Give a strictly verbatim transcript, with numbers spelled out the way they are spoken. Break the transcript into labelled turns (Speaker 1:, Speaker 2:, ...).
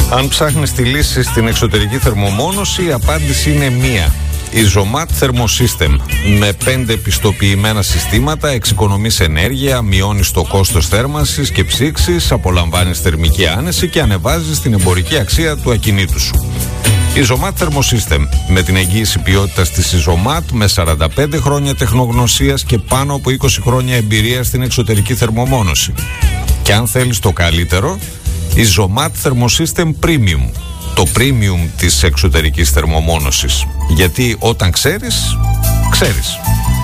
Speaker 1: Αν ψάχνεις τη λύση στην εξωτερική θερμομόνωση, η απάντηση είναι μία. Η Zomat Thermosystem. Με πέντε επιστοποιημένα συστήματα εξοικονομείς ενέργεια, μειώνεις το κόστος θέρμανσης και ψήξης, απολαμβάνεις θερμική άνεση και ανεβάζεις την εμπορική αξία του ακινήτου σου. Η Zomat Thermosystem, με την εγγύηση ποιότητας της Zomat, με σαράντα πέντε χρόνια τεχνογνωσίας και πάνω από είκοσι χρόνια εμπειρία στην εξωτερική θερμομόνωση. Και αν θέλεις το καλύτερο, η Zomat Thermosystem Premium, το premium της εξωτερικής θερμομόνωσης. Γιατί όταν ξέρεις, ξέρεις.